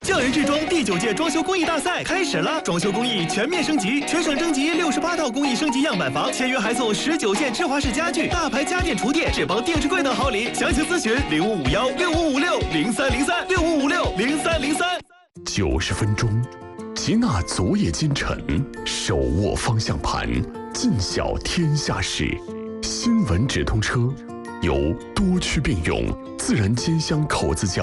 匠人制装第9届装修工艺大赛开始了，装修工艺全面升级，全省征集68套工艺升级样板房，签约还送19件芝华士家具、大牌家电厨电、智邦定制柜等好礼。详情咨询05516556030365560303。 90分钟，吉娜昨夜今晨，手握方向盘，尽晓天下事。新闻直通车由多区并用自然兼香口子窖